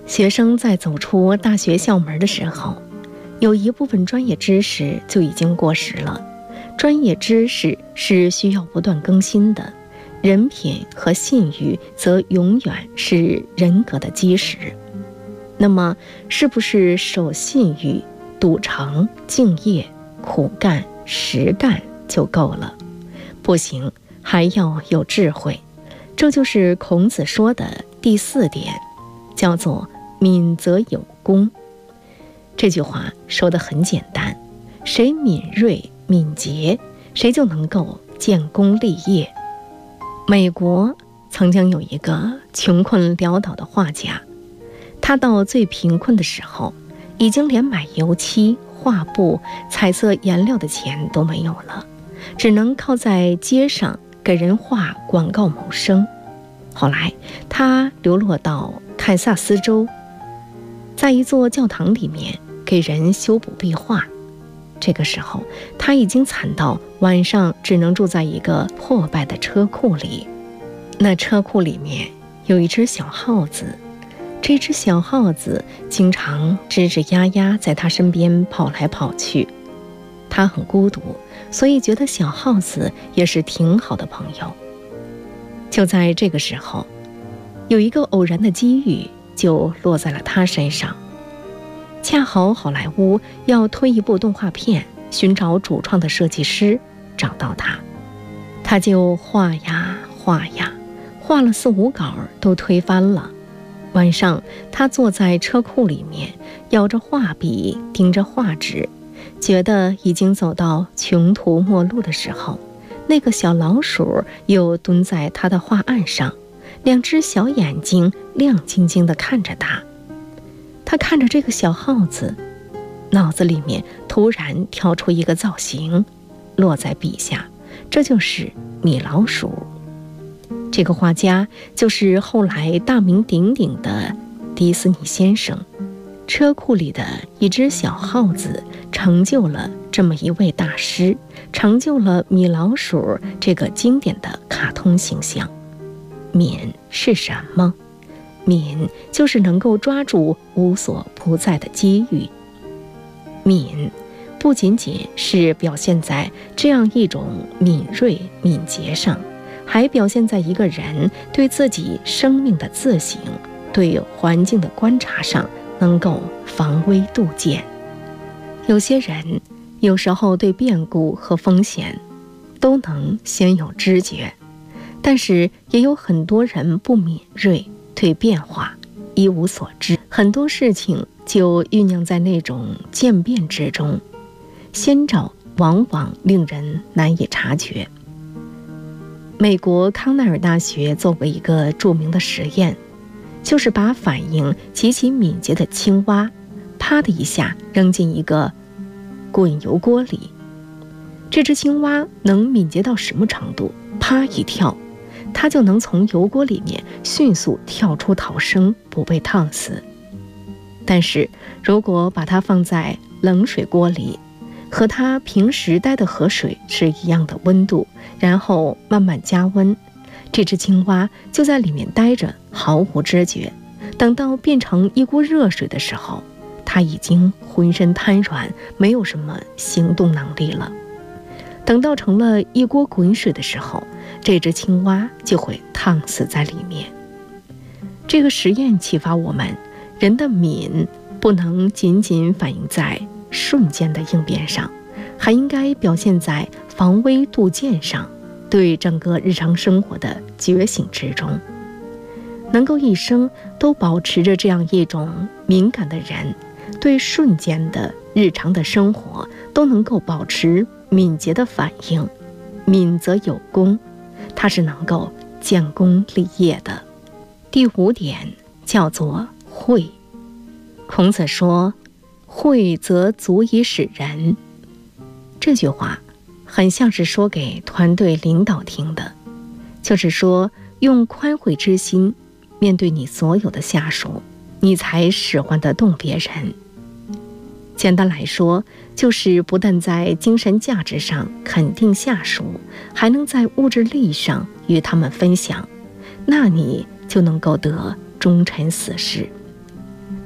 学生在走出大学校门的时候，有一部分专业知识就已经过时了。专业知识是需要不断更新的，人品和信誉则永远是人格的基石。那么，是不是守信誉、笃诚、敬业、苦干、实干就够了？不行，还要有智慧。这就是孔子说的第4点，叫做敏则有功。这句话说得很简单，谁敏锐敏捷，谁就能够建功立业。美国曾经有一个穷困潦倒的画家，他到最贫困的时候，已经连买油漆、画布、彩色颜料的钱都没有了，只能靠在街上给人画广告谋生。后来他流落到堪萨斯州，在一座教堂里面给人修补壁画。这个时候他已经惨到晚上只能住在一个破败的车库里。那车库里面有一只小耗子，这只小耗子经常吱吱呀呀在他身边跑来跑去。他很孤独，所以觉得小耗子也是挺好的朋友。就在这个时候，有一个偶然的机遇就落在了他身上。恰好好莱坞要推一部动画片，寻找主创的设计师，找到他，他就画呀画呀，画了4、5稿都推翻了。晚上他坐在车库里面，咬着画笔，盯着画纸，觉得已经走到穷途末路的时候，那个小老鼠又蹲在他的画案上，2只小眼睛亮晶晶地看着他。他看着这个小耗子，脑子里面突然跳出一个造型，落在笔下，这就是米老鼠。这个画家就是后来大名鼎鼎的迪斯尼先生。车库里的一只小耗子成就了这么一位大师，成就了米老鼠这个经典的卡通形象。敏是什么？敏就是能够抓住无所不在的机遇。敏不仅仅是表现在这样一种敏锐敏捷上，还表现在一个人对自己生命的自省，对环境的观察上能够防微杜渐。有些人有时候对变故和风险都能先有知觉，但是也有很多人不敏锐，对变化一无所知，很多事情就酝酿在那种渐变之中，先兆往往令人难以察觉。美国康奈尔大学做过一个著名的实验，就是把反应极其敏捷的青蛙啪的一下扔进一个滚油锅里。这只青蛙能敏捷到什么程度？啪一跳，它就能从油锅里面迅速跳出逃生，不被烫死。但是如果把它放在冷水锅里，和它平时待的河水是一样的温度，然后慢慢加温，这只青蛙就在里面待着，毫无知觉。等到变成一锅热水的时候，它已经浑身瘫软，没有什么行动能力了。等到成了一锅滚水的时候，这只青蛙就会烫死在里面。这个实验启发我们，人的敏不能仅仅反映在瞬间的应变上，还应该表现在防微杜渐上，对整个日常生活的觉醒之中。能够一生都保持着这样一种敏感的人，对瞬间的日常的生活都能够保持敏捷的反应。敏则有功，它是能够建功立业的。第5点叫做慧。孔子说，慧则足以使人。这句话很像是说给团队领导听的，就是说用宽惠之心面对你所有的下属，你才使唤得动别人。简单来说，就是不但在精神价值上肯定下属，还能在物质利益上与他们分享，那你就能够得忠臣死士。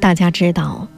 大家知道，